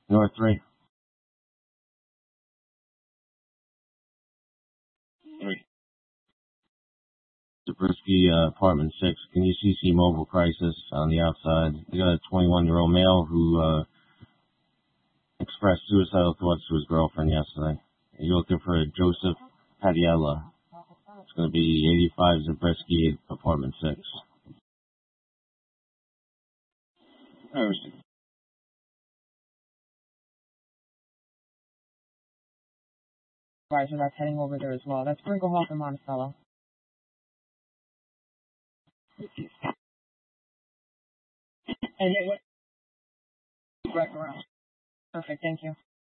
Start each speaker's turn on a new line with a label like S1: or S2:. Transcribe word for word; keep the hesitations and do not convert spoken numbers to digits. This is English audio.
S1: North three. Three. Zabriskie, uh, apartment six. Can you C C mobile crisis on the outside? We got a twenty-one-year-old male who uh, expressed suicidal thoughts to his girlfriend yesterday. You're looking for a Joseph Padiella. It's going to be eighty-five Zabriskie, apartment six.
S2: Advisor that's heading over there as well. That's Brinkelhoff and Monticello. And it went right around. Perfect, thank you.